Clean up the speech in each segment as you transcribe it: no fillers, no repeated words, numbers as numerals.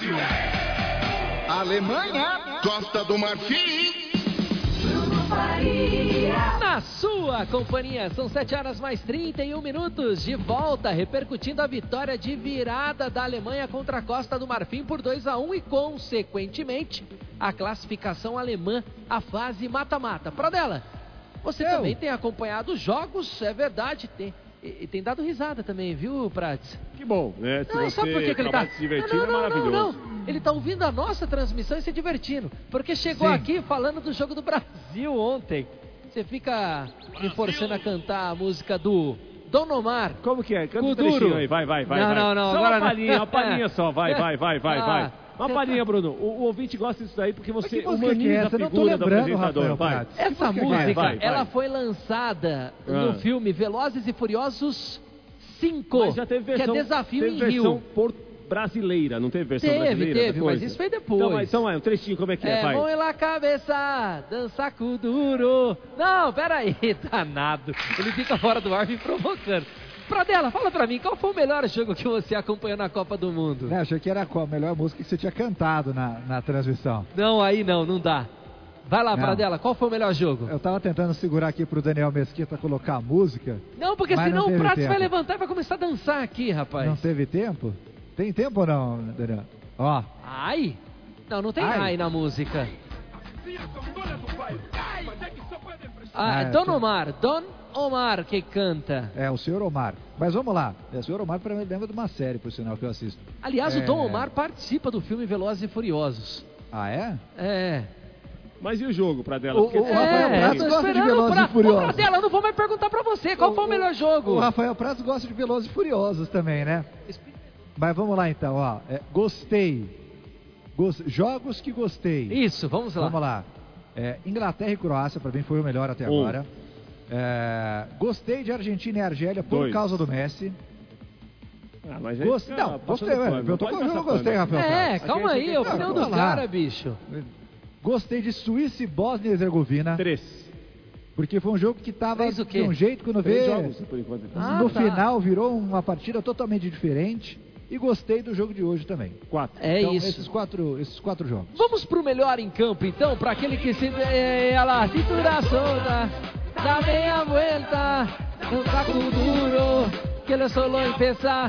Alemanha, Costa do Marfim. Na sua companhia, são 7h mais 31, de volta, repercutindo a vitória de virada da Alemanha contra a Costa do Marfim por 2-1 e, consequentemente, a classificação alemã à fase mata-mata. Pradella, você também tem acompanhado os jogos, é verdade, tem dado risada também, viu, Prats? Que bom, né? Se você sabe por que ele tá se divertindo, é maravilhoso. Ele tá ouvindo a nossa transmissão e se divertindo, porque chegou aqui falando do jogo do Brasil ontem. Você fica me forçando a cantar a música do Dom Omar. Como que é? Canta um trechinho aí, vai. Não, só agora uma palhinha só, vai. Uma palhinha, Bruno. O ouvinte gosta disso daí porque você humaniza a figura do apresentador. Vai. Essa música, ela foi lançada no filme Velozes e Furiosos 5, mas já teve versão, que é Desafio em Rio. Brasileira, não teve versão brasileira? Teve, mas isso foi depois. Então um trechinho, como é que é? Vai. Mão lá cabeça, dança com duro. Não, peraí, danado. Ele fica fora do ar me provocando. Pradella, fala pra mim, qual foi o melhor jogo que você acompanhou na Copa do Mundo? Achei que era a melhor música que você tinha cantado na transmissão. Não, aí não dá. Vai lá, Pradella, qual foi o melhor jogo? Eu tava tentando segurar aqui pro Daniel Mesquita colocar a música. Não, porque senão o Prats vai levantar e vai começar a dançar aqui, rapaz. Não teve tempo? Tem tempo ou não, Daniel? Ó. Ai? Não tem ai na música. É Dom Omar que canta. É, o senhor Omar. Mas vamos lá. O senhor Omar para mim lembra de uma série, por sinal, que eu assisto. Aliás, o Dom Omar participa do filme Velozes e Furiosos. Ah, é? É. Mas e o jogo, Pradella? O Rafael Prats gosta de Velozes e Furiosos. Pradella, eu não vou mais perguntar pra você. Qual foi o melhor jogo? O Rafael Prats gosta de Velozes e Furiosos também, né? Mas vamos lá então, ó. Gostei. Jogos que gostei. Isso, vamos lá. Vamos lá. Inglaterra e Croácia, pra mim foi o melhor até agora. Gostei de Argentina e Argélia por causa do Messi. Mas gostei, velho. Eu gostei, Rafael Prats. Calma aí, é a opinião do cara, bicho. Gostei de Suíça e Bósnia e Herzegovina. 3. Porque foi um jogo que tava de um jeito, quando vê, no final virou uma partida totalmente diferente. E gostei do jogo de hoje também. 4. Então, isso. Esses quatro jogos. Vamos pro melhor em campo, então, para aquele que se... Olha lá, cintura solta, dá meia vuelta, um saco duro, que ele solo empezar.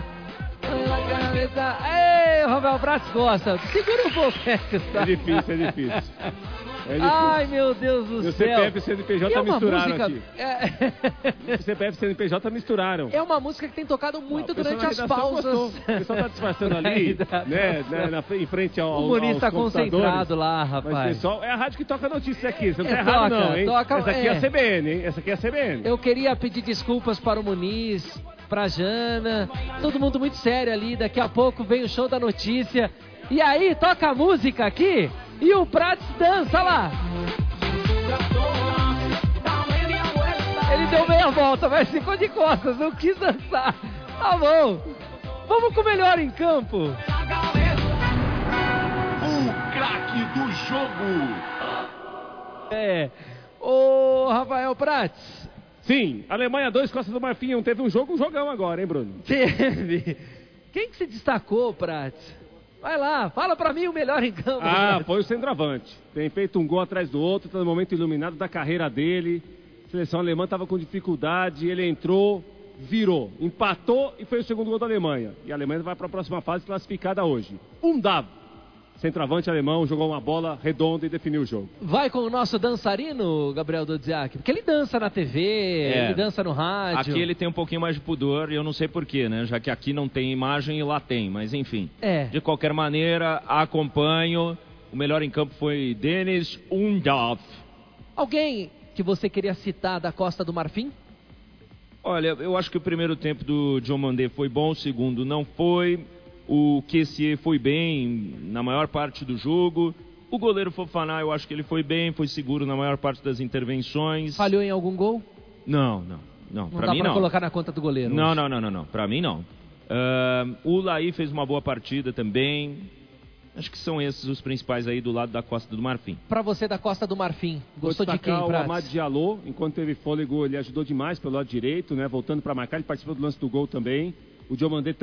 Ei, o Rafael Prats gosta. Segura um pouco. É difícil. Ai, meu Deus do céu. O CPF e o CNPJ misturaram música... aqui. O CPF e o CNPJ misturaram. É uma música que tem tocado muito durante as pausas. O pessoal tá disfarçando ali, né, em frente ao O Muniz tá concentrado lá, rapaz. Mas pessoal, é a rádio que toca notícia aqui. Você não tá errado não, hein? Essa aqui é a CBN, hein? Essa aqui é a CBN. Eu queria pedir desculpas para o Muniz, pra Jana, todo mundo muito sério ali. Daqui a pouco vem o show da notícia. E aí, toca a música aqui e o Prats dança lá. Ele deu meia volta, mas ficou de costas, não quis dançar. Tá bom. Vamos com o melhor em campo. O craque do jogo. Ô Rafael Prats. Sim, Alemanha 2, Costa do Marfim 1. Teve um jogão agora, hein, Bruno? Teve. Quem que se destacou, Prats? Vai lá, fala pra mim o melhor em campo. Foi o centroavante. Tem feito um gol atrás do outro, tá no momento iluminado da carreira dele. A seleção alemã estava com dificuldade, ele entrou, virou, empatou e foi o segundo gol da Alemanha. E a Alemanha vai para a próxima fase classificada hoje. Centroavante alemão, jogou uma bola redonda e definiu o jogo. Vai com o nosso dançarino, Gabriel Dodziak, porque ele dança na TV, ele dança no rádio. Aqui ele tem um pouquinho mais de pudor e eu não sei porquê, né? Já que aqui não tem imagem e lá tem, mas enfim. De qualquer maneira, acompanho. O melhor em campo foi Denis Undav. Alguém que você queria citar da Costa do Marfim? Olha, eu acho que o primeiro tempo do Diomandé foi bom, o segundo não foi. O Kessié foi bem na maior parte do jogo. O goleiro Fofana, eu acho que ele foi bem, foi seguro na maior parte das intervenções. Falhou em algum gol? Não. Pra mim não. Colocar na conta do goleiro? Não. Pra mim não. O Laí fez uma boa partida também. Acho que são esses os principais aí do lado da Costa do Marfim. Pra você da Costa do Marfim, gostou de quem, Prats? O Prats? Amad Diallo, enquanto teve fôlego, ele ajudou demais pelo lado direito, né? Voltando para marcar, ele participou do lance do gol também. O Diomandé